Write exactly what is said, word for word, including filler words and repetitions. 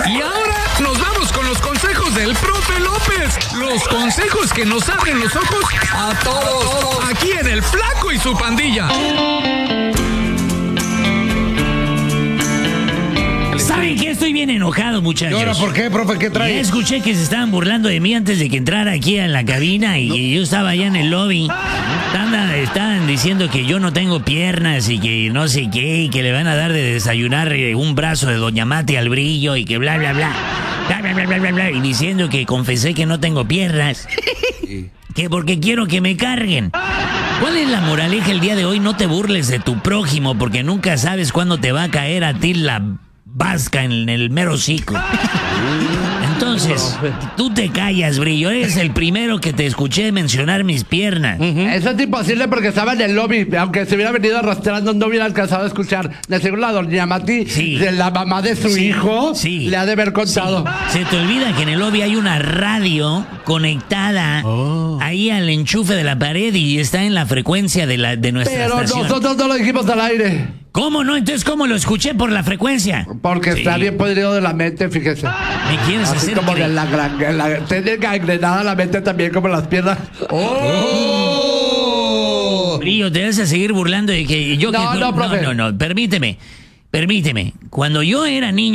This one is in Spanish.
Y ahora nos vamos con los consejos del profe López. Los consejos que nos abren los ojos a todos. Aquí en El Flaco y su pandilla. ¿Saben qué? Estoy bien enojado, muchachos. ¿Y ahora por qué, profe? ¿Qué trae? Ya escuché que se estaban burlando de mí antes de que entrara aquí a la cabina y no. yo estaba allá en el lobby. Estaban, estaban diciendo que yo no tengo piernas y que no sé qué, y que le van a dar de desayunar un brazo de Doña Mate al brillo y que bla, bla, bla. Bla, bla, bla, bla, bla, bla. Y diciendo que confesé que no tengo piernas. Sí. Que porque quiero que me carguen. ¿Cuál es la moraleja el día de hoy? No te burles de tu prójimo porque nunca sabes cuándo te va a caer a ti la vasca en el mero hocico. Entonces, tú te callas, Brillo. Eres el primero que te escuché mencionar mis piernas. Uh-huh. Eso es imposible porque estaba en el lobby. Aunque se hubiera venido arrastrando, no hubiera alcanzado a escuchar. De seguro la doña Mati, sí. de la mamá de su sí. hijo, sí. le ha de haber contado. Sí. Se te olvida que en el lobby hay una radio conectada oh. ahí al enchufe de la pared y está en la frecuencia de, la, de nuestra Pero estación. Pero nosotros no lo dijimos al aire. ¿Cómo no? Entonces, ¿cómo lo escuché por la frecuencia? Porque sí. está bien podrido de la mente, fíjese. ¿Me quieres Así hacer como cre... de la gran... La, tiene gangrenada la mente también, como las piernas. ¡Oh! Brillo, te vas a seguir burlando de que yo... No, que... no, profe. No, no, no, permíteme, permíteme. Cuando yo era niño...